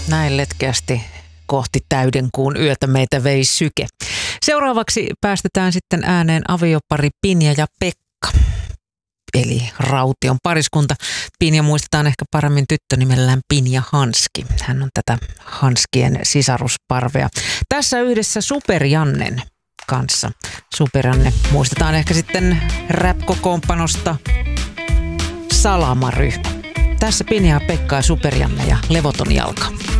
näin letkeästi kohti täyden kuun yötä meitä vei syke. Seuraavaksi päästetään sitten ääneen aviopari Pinja ja Pekka, eli Raution pariskunta. Pinja muistetaan ehkä paremmin tyttönimellään Pinja Hanski. Hän on tätä Hanskien sisarusparvea. Tässä yhdessä Super-Jannen kanssa. Super-Janne muistetaan ehkä sitten rap-kokoonpanosta Salama-ryhmä. Tässä Pinja ja Pekka ja Super-Janne ja Levoton jalka.